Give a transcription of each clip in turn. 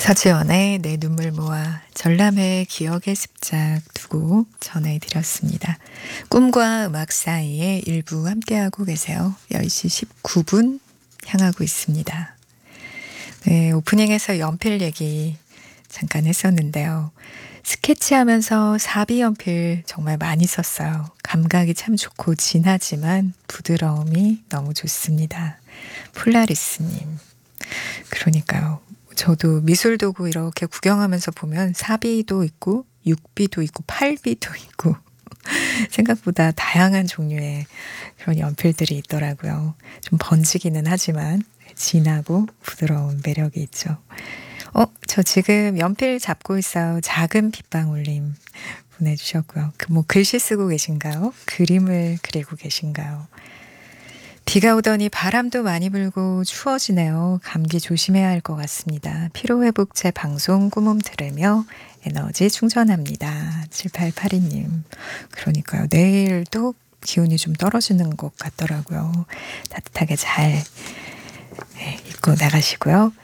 서지연의 내 눈물 모아 전람회 기억의 습작 두고 전해드렸습니다. 꿈과 음악 사이에 일부 함께하고 계세요. 10시 19분 향하고 있습니다. 네, 오프닝에서 연필 얘기 잠깐 했었는데요. 스케치하면서 사비 연필 정말 많이 썼어요. 감각이 참 좋고 진하지만 부드러움이 너무 좋습니다. 폴라리스님. 그러니까요. 저도 미술 도구 이렇게 구경하면서 보면 사비도 있고 6비도 있고 8비도 있고 생각보다 다양한 종류의 그런 연필들이 있더라고요. 좀 번지기는 하지만 진하고 부드러운 매력이 있죠. 저 지금 연필 잡고 있어요. 작은 빗방울님 보내주셨고요. 뭐 글씨 쓰고 계신가요? 그림을 그리고 계신가요? 비가 오더니 바람도 많이 불고 추워지네요. 감기 조심해야 할 것 같습니다. 피로회복제 방송 꾸멈 들으며 에너지 충전합니다. 7882님. 그러니까요. 내일도 기온이 좀 떨어지는 것 같더라고요. 따뜻하게 잘 입고 나가시고요.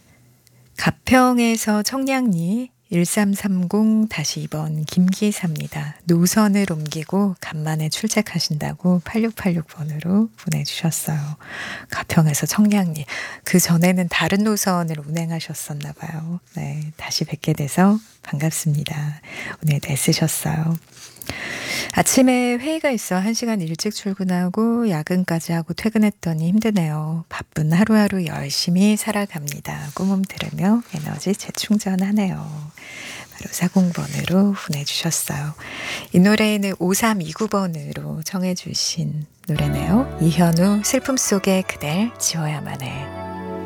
가평에서 청량리 1330-2번 김기사입니다. 노선을 옮기고 간만에 출첵하신다고 8686번으로 보내주셨어요. 가평에서 청량리. 그 전에는 다른 노선을 운행하셨었나 봐요. 네, 다시 뵙게 돼서 반갑습니다. 오늘 애쓰셨어요. 아침에 회의가 있어 1시간 일찍 출근하고 야근까지 하고 퇴근했더니 힘드네요. 바쁜 하루하루 열심히 살아갑니다. 꿈음 들으며 에너지 재충전하네요. 바로 40번으로 보내주셨어요. 이 노래는 5329번으로 청해 주신 노래네요. 이현우 슬픔 속에 그댈 지워야만 해.